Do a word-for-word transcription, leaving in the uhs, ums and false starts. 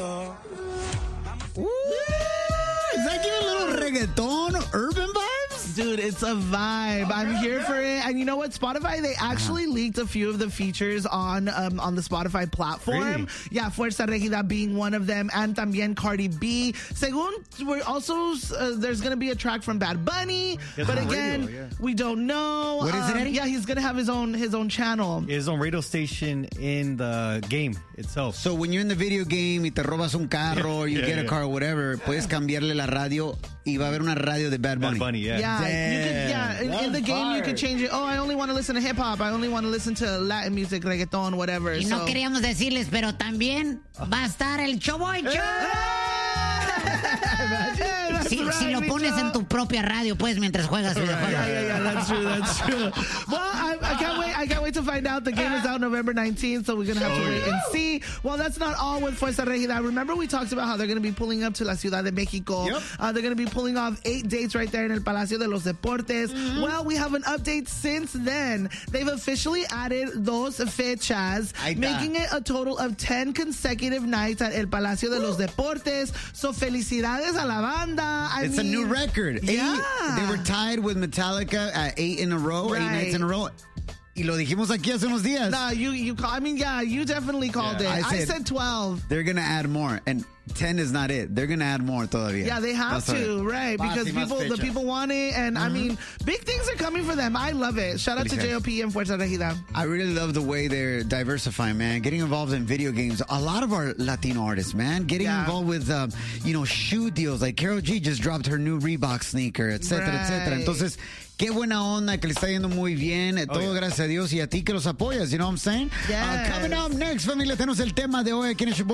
Mexico. Ooh, is that giving a little reggaeton, urban vibes? Dude, it's a vibe. I'm here for it. And you know what? Spotify, they actually uh-huh. leaked a few of the features on um, on the Spotify platform. Really? Yeah, Fuerza Regida being one of them, and también Cardi B. Según, we're also, uh, there's going to be a track from Bad Bunny, His but again, radio, yeah. we don't know. What is it, um, Eddie? Yeah, he's going to have his own his own channel. His own radio station in the game itself. So when you're in the video game y te robas un carro or you Yeah, get a yeah. car or whatever, puedes cambiarle la radio y va a haber una radio de Bad Bunny. Bad Bunny, yeah. Yeah, you could, yeah. In, in the That's game, you hard. could change it. Oh, I only want to listen to hip hop. I only want to listen to Latin music, reggaeton, whatever. Y no so. queríamos decirles, pero también va a estar el Choboy Show. Si, si lo pones en tu propia radio, pues, mientras juegas videojuegos. Yeah, yeah, yeah, that's true, that's true. Well, I, I can't wait. I can't wait to find out. The game is out November nineteenth, so we're gonna have to wait and see. Well, that's not all with Fuerza Regida. Remember, we talked about how they're gonna be pulling up to La Ciudad de Mexico. Yep. Uh, they're gonna be pulling off eight dates right there in El Palacio de los Deportes. Mm-hmm. Well, we have an update since then. They've officially added dos fechas, Ahí está. making it a total of ten consecutive nights at El Palacio de los Deportes. So, felicidades a la banda. I It's mean, a new record. Eight, Yeah. they were tied with Metallica at eight in a row, eight Right. nights in a row. Y lo dijimos aquí hace unos días. Nah, you you call. I mean, yeah, you definitely called Yeah. it. I I said- said twelve. They're going to add more. And ten is not it. They're going to add more todavía. Yeah, they have That's to, right? Más Because y más people, the fechas. people want it, and I mean, big things are coming for them. I love it. Shout out to Felicidades. J O P and Fuerza Regida. I really love the way they're diversifying, man. Getting involved in video games. A lot of our Latino artists, man, getting Yeah. involved with, um, you know, shoe deals. Like Karol G just dropped her new Reebok sneaker, et cetera, et cetera. Right. Entonces, qué buena onda, que le está yendo muy bien. Eh, Todo yeah. gracias a Dios y a ti que los apoyas. You know what I'm saying? Yes. Uh, coming up next, familia, tenemos el tema de hoy aquí en el